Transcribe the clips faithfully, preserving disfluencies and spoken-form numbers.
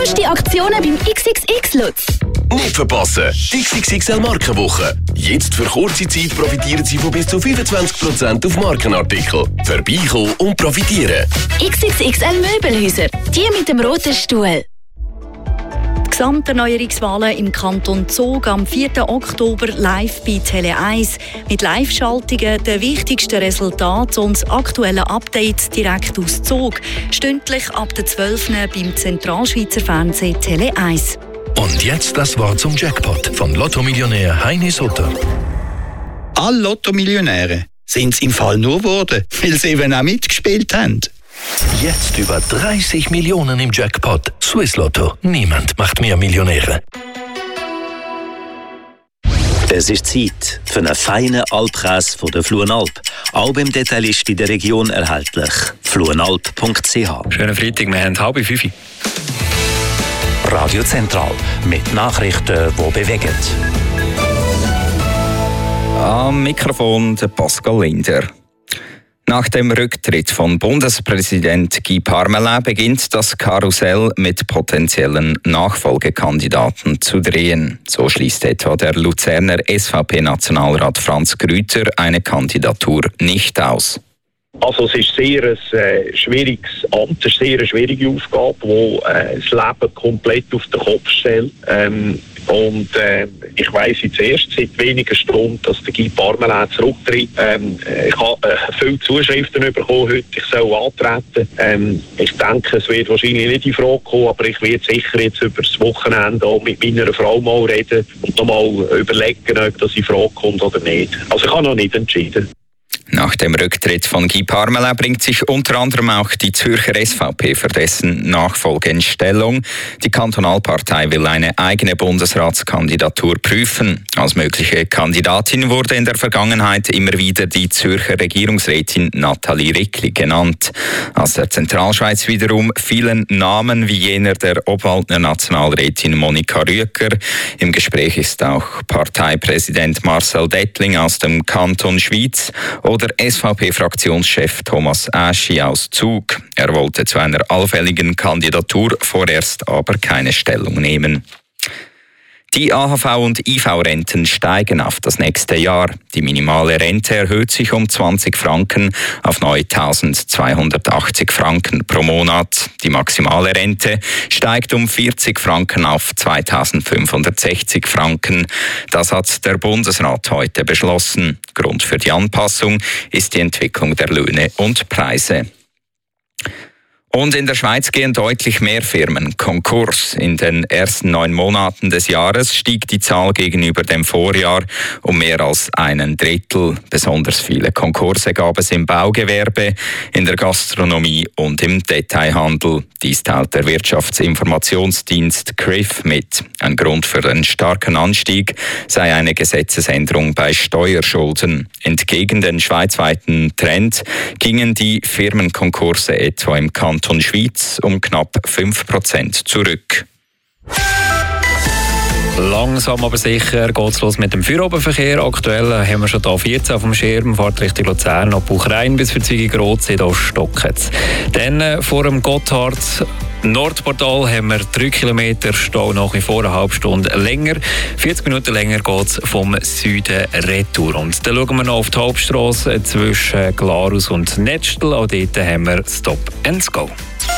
Tollste Aktionen beim X X X Lutz. Nicht verpassen! X X X L Markenwoche. Jetzt für kurze Zeit profitieren Sie von bis zu fünfundzwanzig Prozent auf Markenartikel. Vorbeikommen und profitieren. X X X L Möbelhäuser. Die mit dem roten Stuhl. Die Gesamterneuerungswahlen im Kanton Zug am vierten Oktober live bei Tele eins. Mit Live-Schaltungen, den wichtigsten Resultaten und aktuellen Updates direkt aus Zug. Stündlich ab der zwölf beim Zentralschweizer Fernsehen Tele eins. Und jetzt das Wort zum Jackpot von Lotto-Millionär Heini Sutter. Alle Lotto-Millionäre sind es im Fall nur geworden, weil sie eben auch mitgespielt haben. Jetzt über dreißig Millionen im Jackpot. Swiss Lotto. Niemand macht mehr Millionäre. Es ist Zeit für einen feinen Alpkäse von der Fluenalp. Auch beim Detailist in der Region erhältlich. fluenalp punkt c h. Schönen Freitag, wir haben halb fünf. Radio Zentral mit Nachrichten, die bewegen. Am Mikrofon der Pascal Linder. Nach dem Rücktritt von Bundespräsident Guy Parmelin beginnt das Karussell mit potenziellen Nachfolgekandidaten zu drehen. So schließt etwa der Luzerner S V P-Nationalrat Franz Grüter eine Kandidatur nicht aus. Also es ist sehr ein äh, schwieriges Amt, es ist sehr eine schwierige Aufgabe, die äh, das Leben komplett auf den Kopf stellt. Ähm, und äh, ich weiss jetzt erst seit wenigen Stunden, dass der Guy Parmelin zurücktritt. Ähm, ich habe äh, viele Zuschriften bekommen heute, ich soll antreten. Ähm, ich denke, es wird wahrscheinlich nicht in Frage kommen, aber ich werde sicher jetzt über das Wochenende auch mit meiner Frau mal reden und noch mal überlegen, ob das in Frage kommt oder nicht. Also ich habe noch nicht entschieden. Nach dem Rücktritt von Guy Parmelin bringt sich unter anderem auch die Zürcher S V P für dessen Nachfolge in Stellung. Die Kantonalpartei will eine eigene Bundesratskandidatur prüfen. Als mögliche Kandidatin wurde in der Vergangenheit immer wieder die Zürcher Regierungsrätin Nathalie Rickli genannt. Aus der Zentralschweiz wiederum fielen Namen wie jener der Obwaldner Nationalrätin Monika Rüecker. Im Gespräch ist auch Parteipräsident Marcel Dettling aus dem Kanton Schwyz oder S V P-Fraktionschef Thomas Aschi aus Zug. Er wollte zu einer allfälligen Kandidatur vorerst aber keine Stellung nehmen. Die A H V- und I V-Renten steigen auf das nächste Jahr. Die minimale Rente erhöht sich um zwanzig Franken auf neuntausendzweihundertachtzig Franken pro Monat. Die maximale Rente steigt um vierzig Franken auf zweitausendfünfhundertsechzig Franken. Das hat der Bundesrat heute beschlossen. Grund für die Anpassung ist die Entwicklung der Löhne und Preise. Und in der Schweiz gehen deutlich mehr Firmen Konkurs. In den ersten neun Monaten des Jahres stieg die Zahl gegenüber dem Vorjahr um mehr als einen Drittel. Besonders viele Konkurse gab es im Baugewerbe, in der Gastronomie und im Detailhandel. Dies teilt der Wirtschaftsinformationsdienst C R I F mit. Ein Grund für den starken Anstieg sei eine Gesetzesänderung bei Steuerschulden. Entgegen den schweizweiten Trend gingen die Firmenkonkurse etwa im Kanton Schwyz um knapp fünf Prozent zurück. Langsam aber sicher geht es los mit dem Feierabendverkehr. Aktuell haben wir schon hier vierzehn auf dem Schirm, fährt Richtung Luzern, ab Buchrein bis für Zwigigrozee, da stockt es. Dann äh, vor dem Gotthard Nordportal haben wir drei Kilometer Stau, nach wie vor eine halbe Stunde länger. vierzig Minuten länger geht es vom Süden retour. Und dann schauen wir noch auf die Hauptstrasse zwischen Glarus und Nettstel. Auch dort haben wir Stop and Go.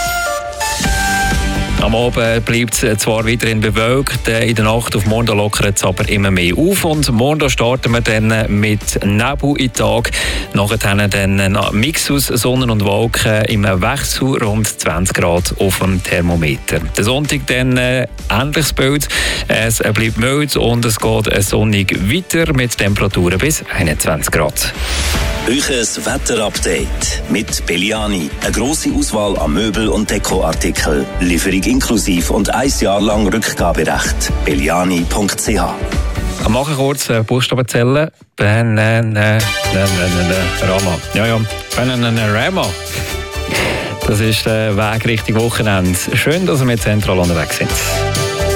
Am Abend bleibt es zwar weiterhin bewölkt, in der Nacht auf morgen lockert es aber immer mehr auf. Und morgen starten wir dann mit Nebel in den Tag. Nachher dann ein Mix aus Sonne und Wolken im Wechsel, rund zwanzig Grad auf dem Thermometer. Der Sonntag dann äh, ähnliches Bild. Es bleibt mild und es geht sonnig weiter mit Temperaturen bis einundzwanzig Grad. Euches Wetterupdate mit Belliani. Eine grosse Auswahl an Möbel- und Dekoartikeln. Lieferung inklusiv und ein Jahr lang Rückgaberecht. belliani punkt c h. Ich mache kurz äh, Buchstabenzellen. Bananarama. Ja, ja. Bananarama. Das ist der Weg Richtung Wochenende. Schön, dass wir mit Zentral unterwegs sind.